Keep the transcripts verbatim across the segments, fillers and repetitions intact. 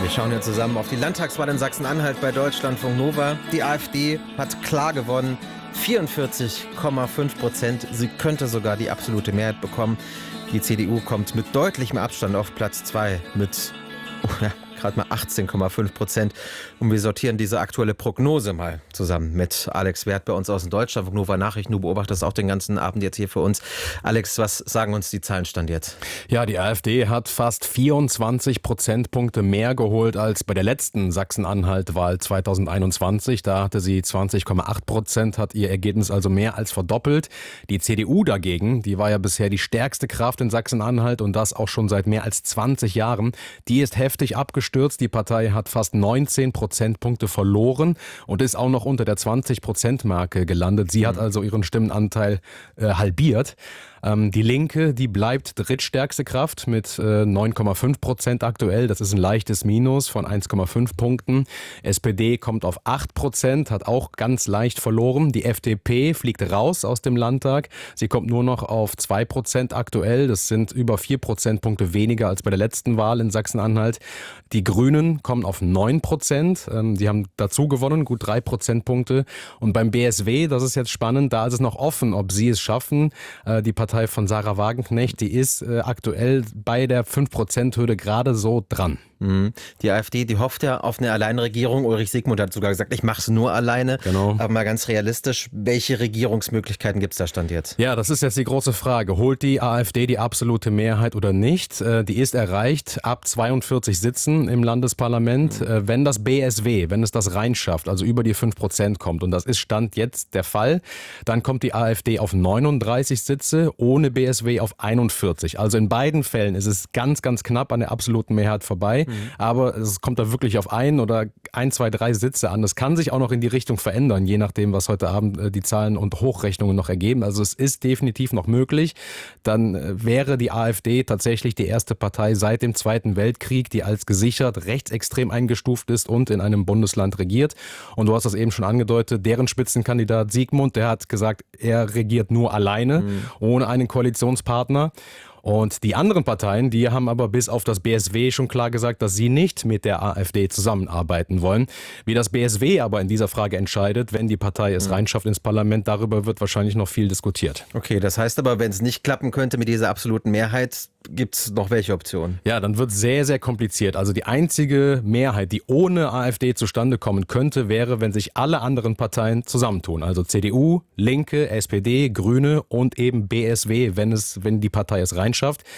Wir schauen hier zusammen auf die Landtagswahl in Sachsen-Anhalt bei Deutschlandfunk Nova. Die AfD hat klar gewonnen, vierundvierzig Komma fünf Prozent. Sie könnte sogar die absolute Mehrheit bekommen. Die C D U kommt mit deutlichem Abstand auf Platz zwei mit oh ja, gerade mal achtzehn Komma fünf Prozent. Und wir sortieren diese aktuelle Prognose mal zusammen mit Alex Werth bei uns aus dem Deutschlandfunk Nova Nachrichten. Du beobachtest auch den ganzen Abend jetzt hier für uns. Alex, was sagen uns die Zahlenstand jetzt? Ja, die AfD hat fast vierundzwanzig Prozentpunkte mehr geholt als bei der letzten Sachsen-Anhalt-Wahl zweitausendeinundzwanzig. Da hatte sie zwanzig Komma acht Prozent, hat ihr Ergebnis also mehr als verdoppelt. Die C D U dagegen, die war ja bisher die stärkste Kraft in Sachsen-Anhalt und das auch schon seit mehr als zwanzig Jahren. Die ist heftig abgestürzt. Die Partei hat fast neunzehn Prozentpunkte verloren und ist auch noch unter der zwanzig-Prozent-Marke gelandet. Sie hat also ihren Stimmenanteil äh, halbiert. Ähm, die Linke, die bleibt drittstärkste Kraft mit äh, neun Komma fünf Prozent aktuell. Das ist ein leichtes Minus von eins Komma fünf Punkten. S P D kommt auf acht Prozent, hat auch ganz leicht verloren. Die F D P fliegt raus aus dem Landtag. Sie kommt nur noch auf zwei Prozent aktuell. Das sind über vier Prozentpunkte weniger als bei der letzten Wahl in Sachsen-Anhalt. Die Grünen kommen auf neun Prozent. Ähm, die haben dazu gewonnen, gut drei Prozentpunkte. Und beim B S W, das ist jetzt spannend, da ist es noch offen, ob sie es schaffen. Äh, die Partei von Sarah Wagenknecht, die ist äh, aktuell bei der fünf Prozent Hürde gerade so dran. Die AfD, die hofft ja auf eine Alleinregierung. Ulrich Siegmund hat sogar gesagt, ich mache es nur alleine. Genau. Aber mal ganz realistisch, welche Regierungsmöglichkeiten gibt es da Stand jetzt? Ja, das ist jetzt die große Frage. Holt die AfD die absolute Mehrheit oder nicht? Die ist erreicht ab zweiundvierzig Sitzen im Landesparlament. Mhm. Wenn das B S W, wenn es das reinschafft, also über die fünf Prozent kommt, und das ist Stand jetzt der Fall, dann kommt die AfD auf neununddreißig Sitze, ohne B S W auf einundvierzig. Also in beiden Fällen ist es ganz, ganz knapp an der absoluten Mehrheit vorbei. Mhm. Aber es kommt da wirklich auf ein oder ein, zwei, drei Sitze an. Das kann sich auch noch in die Richtung verändern, je nachdem, was heute Abend die Zahlen und Hochrechnungen noch ergeben. Also es ist definitiv noch möglich. Dann wäre die AfD tatsächlich die erste Partei seit dem Zweiten Weltkrieg, die als gesichert rechtsextrem eingestuft ist und in einem Bundesland regiert. Und du hast das eben schon angedeutet, deren Spitzenkandidat Siegmund, der hat gesagt, er regiert nur alleine, mhm. ohne einen Koalitionspartner. Und die anderen Parteien, die haben aber bis auf das B S W schon klar gesagt, dass sie nicht mit der AfD zusammenarbeiten wollen. Wie das B S W aber in dieser Frage entscheidet, wenn die Partei es reinschafft ins Parlament, darüber wird wahrscheinlich noch viel diskutiert. Okay, das heißt aber, wenn es nicht klappen könnte mit dieser absoluten Mehrheit, gibt es noch welche Optionen? Ja, dann wird es sehr, sehr kompliziert. Also die einzige Mehrheit, die ohne AfD zustande kommen könnte, wäre, wenn sich alle anderen Parteien zusammentun. Also C D U, Linke, S P D, Grüne und eben B S W, wenn es, wenn die Partei es reinschafft.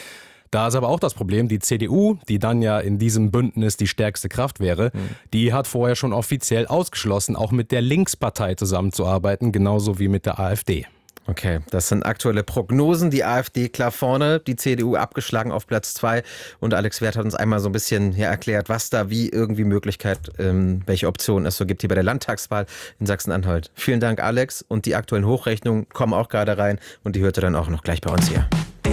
Da ist aber auch das Problem, die C D U, die dann ja in diesem Bündnis die stärkste Kraft wäre, mhm. die hat vorher schon offiziell ausgeschlossen, auch mit der Linkspartei zusammenzuarbeiten, genauso wie mit der AfD. Okay, das sind aktuelle Prognosen. Die AfD klar vorne, die C D U abgeschlagen auf Platz zwei. Und Alex Werth hat uns einmal so ein bisschen ja, erklärt, was da wie irgendwie Möglichkeit, ähm, welche Optionen es so gibt hier bei der Landtagswahl in Sachsen-Anhalt. Vielen Dank, Alex. Und die aktuellen Hochrechnungen kommen auch gerade rein und die hört ihr dann auch noch gleich bei uns hier.